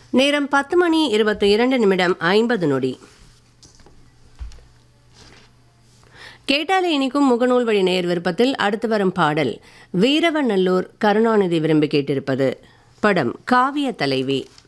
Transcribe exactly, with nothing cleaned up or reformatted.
நேரம் பத்து மணி இருபத்தி இரண்டு நிமிடம் ஐம்பது நொடி. கேட்டாலே இனிக்கும் முகநூல் வழி நேர் விருப்பத்தில் அடுத்து வரும் பாடல் வீரவநல்லூர் கருணாநிதி விரும்பி கேட்டிருப்பது. படம் காவிய தலைவி.